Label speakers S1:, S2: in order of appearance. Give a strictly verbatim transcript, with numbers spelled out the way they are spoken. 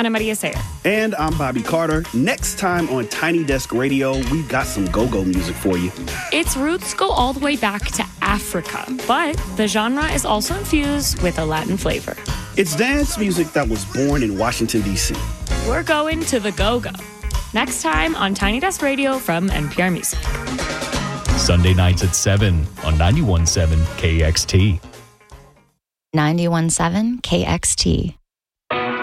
S1: Ana Maria Sayer.
S2: And I'm Bobby Carter. Next time on Tiny Desk Radio, we've got some go-go music for you.
S1: Its roots go all the way back to Africa, but the genre is also infused with a Latin flavor.
S2: It's dance music that was born in Washington, D C.
S1: We're going to the go-go. Next time on Tiny Desk Radio from N P R Music.
S3: Sunday nights at seven on ninety-one point seven K X T.
S4: ninety-one point seven K X T.